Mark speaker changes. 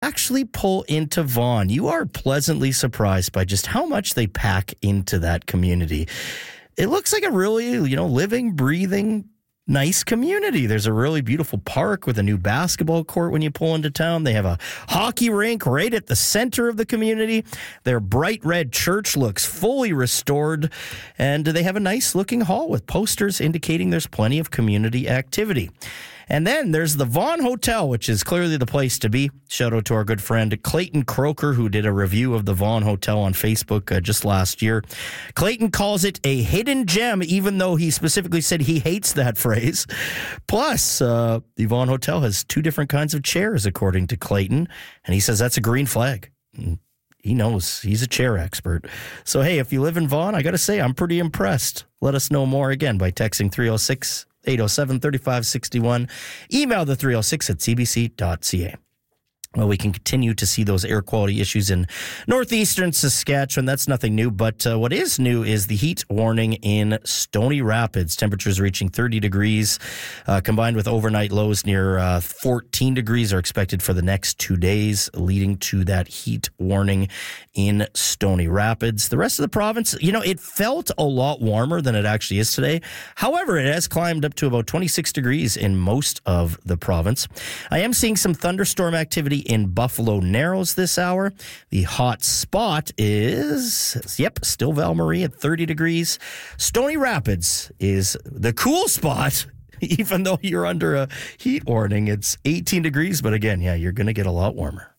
Speaker 1: actually pull into Vaughan, you are pleasantly surprised by just how much they pack into that community. It looks like a really, living, breathing, nice community. There's a really beautiful park with a new basketball court when you pull into town. They have a hockey rink right at the center of the community. Their bright red church looks fully restored, and they have a nice looking hall with posters indicating there's plenty of community activity. And then there's the Vaughan Hotel, which is clearly the place to be. Shout out to our good friend Clayton Croker, who did a review of the Vaughan Hotel on Facebook just last year. Clayton calls it a hidden gem, even though he specifically said he hates that phrase. Plus, the Vaughan Hotel has 2 different kinds of chairs, according to Clayton. And he says that's a green flag. He knows. He's a chair expert. So, hey, if you live in Vaughan, I got to say, I'm pretty impressed. Let us know more again by texting 306-807-3561. Email the 306 at cbc.ca. Well, we can continue to see those air quality issues in northeastern Saskatchewan. That's nothing new, but what is new is the heat warning in Stony Rapids. Temperatures reaching 30 degrees, combined with overnight lows near 14 degrees are expected for the next 2 days, leading to that heat warning in Stony Rapids. The rest of the province, it felt a lot warmer than it actually is today. However, it has climbed up to about 26 degrees in most of the province. I am seeing some thunderstorm activity in Buffalo Narrows this hour. The hot spot is, still Val Marie at 30 degrees. Stony Rapids is the cool spot, even though you're under a heat warning. It's 18 degrees, but again, you're going to get a lot warmer.